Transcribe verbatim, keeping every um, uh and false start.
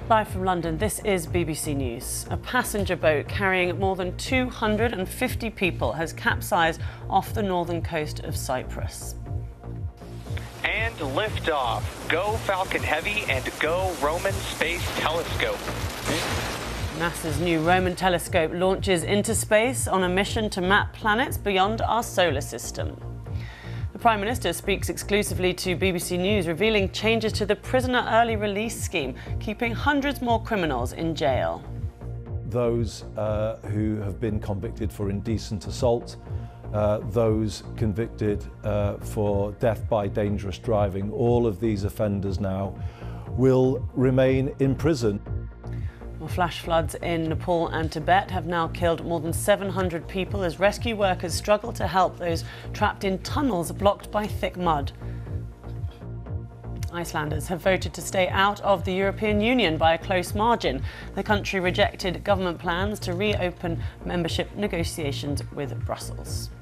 Live from London, this is B B C News. A passenger boat carrying more than two hundred fifty people has capsized off the northern coast of Cyprus. And liftoff. Go Falcon Heavy and go Roman Space Telescope. NASA's new Roman telescope launches into space on a mission to map planets beyond our solar system. The Prime Minister speaks exclusively to B B C News, revealing changes to the prisoner early release scheme, keeping hundreds more criminals in jail. Those uh, who have been convicted for indecent assault, uh, those convicted uh, for death by dangerous driving, all of these offenders now will remain in prison. Well, flash floods in Nepal and Tibet have now killed more than seven hundred people as rescue workers struggle to help those trapped in tunnels blocked by thick mud. Icelanders have voted to stay out of the European Union by a close margin. The country rejected government plans to reopen membership negotiations with Brussels.